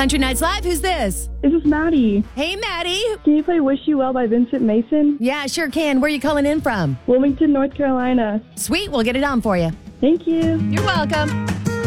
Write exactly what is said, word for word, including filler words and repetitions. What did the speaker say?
Country Nights Live. Who's this? This is Maddie. Hey, Maddie. Can you play Wish You Well by Vincent Mason? Yeah, sure can. Where are you calling in from? Wilmington, North Carolina. Sweet. We'll get it on for you. Thank you. You're welcome.